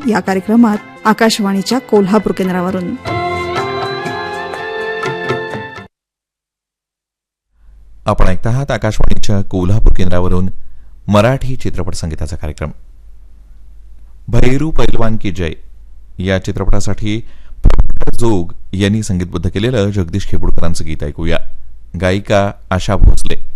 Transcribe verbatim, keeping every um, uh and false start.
संगीत या कार्यक्रमात आकाशवाणीच्या कोल्हापूर केंद्रावरून. आपण ऐकत आहात आकाशवाणीच्या कोल्हापूर केंद्रावरून मराठी चित्रपट संगीताचा कार्यक्रम. भैरू पैलवान की जय या चित्रपटासाठी जोग यांनी संगीतबद्ध केलेलं जगदीश खेपुडकरांचं गीत ऐकूया. गायिका आशा भोसले.